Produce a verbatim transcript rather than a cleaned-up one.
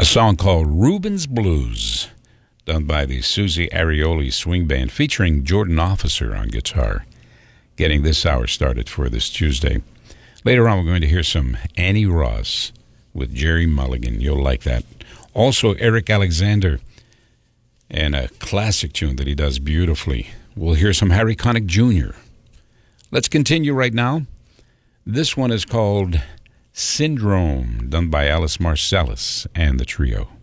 A song called Rubens Blues, done by the Susie Arioli Swing Band, featuring Jordan Officer on guitar, getting this hour started for this Tuesday. Later on, we're going to hear some Annie Ross with Jerry Mulligan. You'll like that. Also, Eric Alexander, and a classic tune that he does beautifully. We'll hear some Harry Connick Junior Let's continue right now. This one is called Syndrome, done by Alice Marsalis and the trio.